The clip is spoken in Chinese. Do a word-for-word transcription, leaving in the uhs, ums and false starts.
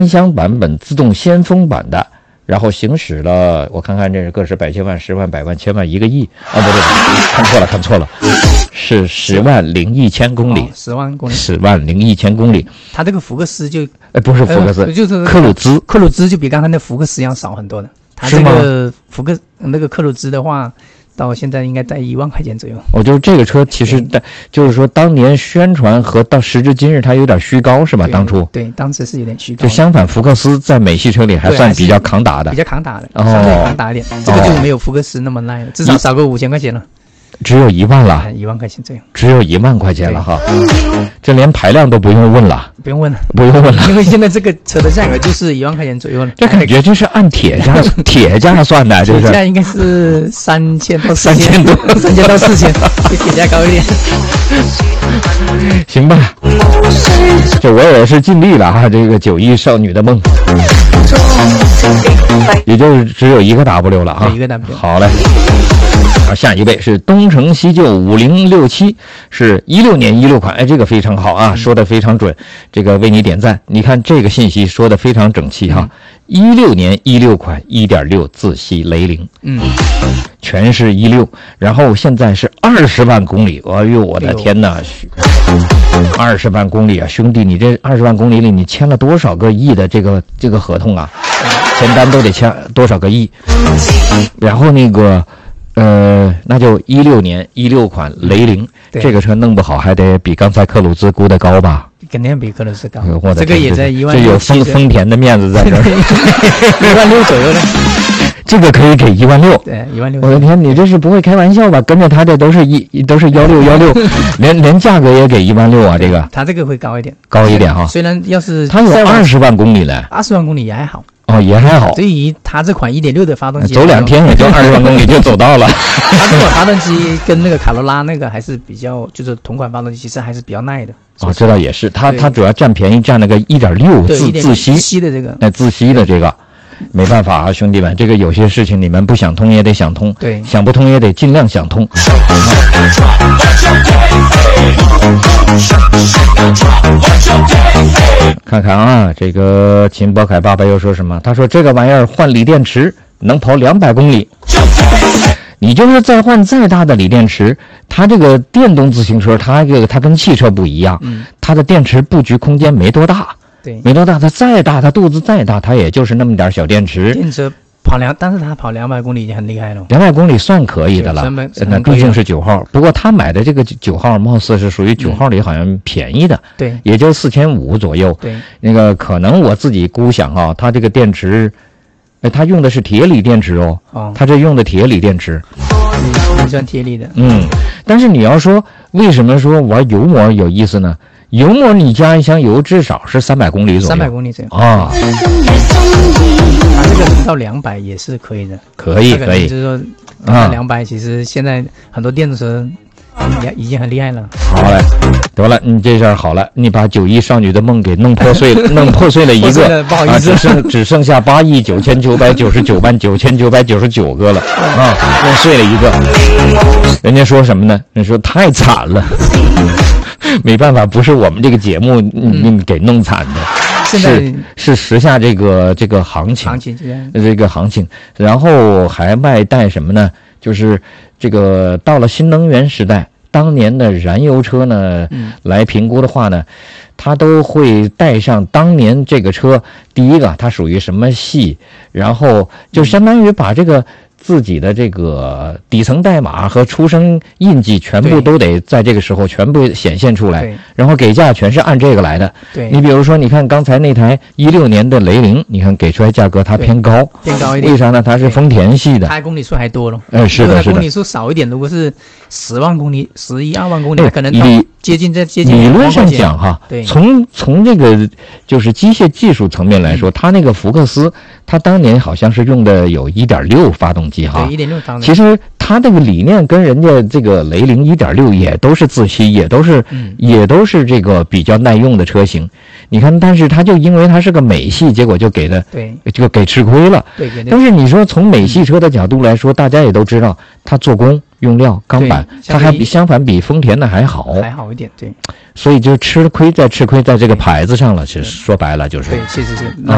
三厢版本自动先锋版的，然后行驶了，我看看这是个十百千万十万百万千万一个亿啊，不对，看错了看错了，是十万零一千公里， 十、哦、万公里， 十万零一千公里。 它这个福克斯就， 哎，不是福克斯，呃、 就是克鲁兹， 克鲁兹就比刚才那福克斯要少很多的。它这个福克那个克鲁兹的话，到现在应该在一万块钱左右。 我觉得这个车其实就是说当年宣传和到时至今日它有点虚高是吧？当初对，当时是有点虚高。 就相反，福克斯在美系车里还算比较抗打的， 比较抗打的，相对抗打一点。哦、这个就没有福克斯那么耐了，至少少个五千块钱了。 只有一万了， 一万块钱左右， 只有一万块钱了哈，这连排量都不用问了， 不用问了， 不用问了， 因为现在这个车的价格就是一万块钱左右了。 这感觉就是按铁价铁价算的，就是铁价应该是三千到三千多， 三千到四千，比铁价高一点。 行吧，这我也是尽力了哈，这个九一少女的梦，也就是只有一个 W 了啊， 一个 W。 好嘞。好，下一位是东成西就五零六七，是一六年一六款，哎，这个非常好啊，说的非常准，这个为你点赞。你看这个信息说的非常整齐哈，一六年一六款 一点六 自吸雷凌，嗯，全是一六，然后现在是二十万公里，哎呦我的天哪，二十万公里啊，兄弟，你这二十万公里里你签了多少个亿的这个这个合同啊？签单都得签多少个亿？然后那个。呃，那就一六年一六款雷凌，这个车弄不好还得比刚才克鲁兹估的高吧？ 肯定比克鲁兹高。 这个也在一万， 这有丰丰田的面子在这儿， 一万六左右的。 这个可以给一万六， 对，一万六。 我的天，你这是不会开玩笑吧？跟着他这都是一都是幺六幺六，连连价格也给一万六啊！这个他这个会高一点， 高一点哈。 虽然要是他有二十万公里呢， 二十万公里也还好。 哦，也还好。 对于它这款 一点六 的发动机， 走两天也就二十万公里就走到了。 它这款发动机跟那个卡罗拉那个还是比较，就是同款发动机，其实还是比较耐的。 哦，这倒也是，它它主要占便宜，占那个 一点六 自自吸吸的这个， 那自吸的这个。没办法啊，兄弟们，这个有些事情你们不想通也得想通， 对， 想不通也得尽量想通。看看啊，这个秦博凯爸爸又说什么？他说这个玩意儿换锂电池能跑两百公里。你就是再换再大的锂电池，它这个电动自行车，它这个它跟汽车不一样，嗯，它的电池布局空间没多大。 对， 没多大，它再大，它肚子再大，它也就是那么点小电池。 电池跑两，但是它跑两百公里已经很厉害了。 两百公里算可以的了，那毕竟是九号。不过他买的这个九号，貌似是属于九号里好像便宜的， 嗯、对， 也就四千五左右。 对， 那个可能我自己估想啊，它这个电池，哎，它用的是铁锂电池哦，哦，它这用的铁锂电池， 也算铁锂的。 嗯，但是你要说为什么说玩油膜有意思呢？油膜你加一箱油至少是三百公里左右， 三百公里左右啊。 它这个能到两百也是可以的， 可以可以， 就是说到两百，其实现在很多电动车也已经很厉害了。 好嘞，得了，你这下好了，你把九亿少女的梦给弄破碎了，弄破碎了一个， 不好意思， 啊、只剩只剩下八亿九千九百九十九万九千九百九十九个了啊，弄碎了一个。人家说什么呢？人说太惨了。没办法，不是我们这个节目嗯给弄惨的， 现在是是时下这个这个行情， 行情这个行情，然后还外带什么呢？就是这个到了新能源时代，当年的燃油车呢，嗯、来评估的话呢，它都会带上当年这个车，第一个它属于什么系，然后就相当于把这个。自己的这个底层代码和出生印记全部都得在这个时候全部显现出来，然后给价全是按这个来的。 对， 你比如说，你看刚才那台一六年的雷凌，你看给出来价格它偏高， 偏高一点。 为啥呢？它是丰田系的， 它公里数还多了。 呃，是的，是的。 公里数少一点，如果是十万公里、十一二万公里，可能接近在接近。 理论上讲哈， 对， 从从这个就是机械技术层面来说，它那个福克斯，它当年好像是用的有 一点六 发动机哈， 对 一点六 发动机。 其实它这个理念跟人家这个雷凌 一点六 也都是自吸，也都是、嗯、也都是这个比较耐用的车型。你看，但是它就因为它是个美系，结果就给的对， 就给吃亏了。 对， 但是你说从美系车的角度来说，嗯、大家也都知道，它做工、用料、钢板，它还比相反比丰田的还好， 还好一点。对， 所以就吃亏在吃亏在这个牌子上了。其实说白了就是， 对，其实是。 啊